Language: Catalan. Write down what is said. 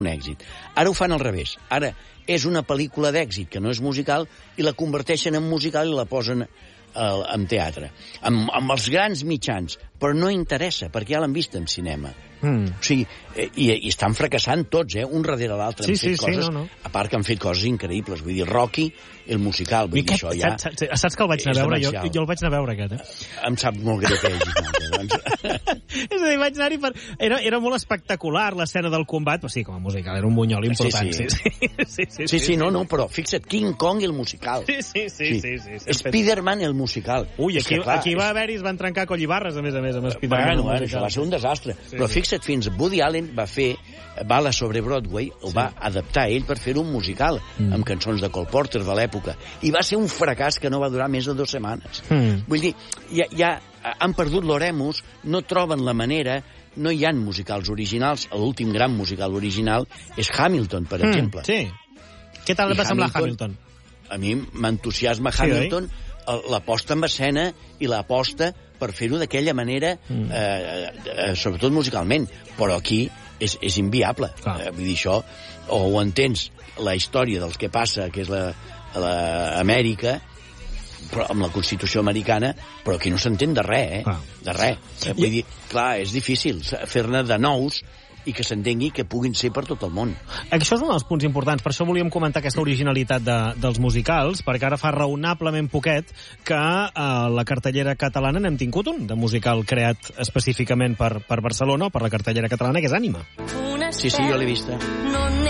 un èxit. Ara ho fan al revés. Ara és una pel·lícula d'èxit que no és musical i la converteixen en musical i la posen en teatre. Amb els grans mitjans, però no interessa, perquè ja l'han vist en cinema. O sigui, i estan fracassant tots, un darrere l'altre. A part que han fet coses increïbles. Vull dir, Rocky, el musical, vull dir, això ja... Saps que el vaig anar a veure? Jo el vaig anar a veure, aquest, Em sap molt greu que hagis anat, doncs. És a dir, vaig anar-hi per... Era molt espectacular, l'escena del combat, però sí, com a musical, era un bunyol important. Sí, no, però fixa't, King Kong i el musical. Sí. Spider-Man el musical. Ui, aquí va haver-hi, es van trencar collibarres, a més, amb Spider-Man. Bueno, això va ser un desastre. Però fixa't, fins Woody Allen va fer Bala sobre Broadway, ho va adaptar ell per fer un musical, amb cançons de Cole Porter de l'època. I va ser un fracàs que no va durar més de 2 setmanes. Vull dir, ja han perdut l'oremus, no troben la manera, no hi ha musicals originals. L'últim gran musical original és Hamilton, per exemple. Sí. Què tal va semblar Hamilton? A mi m'entusiasma Hamilton, l'aposta en escena i l'aposta per fer-ho d'aquella manera, sobretot musicalment. Però aquí és inviable. Vull dir, això, o ho entens, la història dels que passa, que és l'Amèrica, però amb la Constitució americana, però aquí no s'entén de res, de res. Vull dir, clar, és difícil fer-ne de nous i que s'entengui que puguin ser per tot el món. Això és un dels punts importants, per això volíem comentar aquesta originalitat dels musicals, perquè ara fa raonablement poquet que a la cartellera catalana n'hem tingut un de musical creat específicament per Barcelona, o per la cartellera catalana, que és Ànima. Sí, jo l'he vista.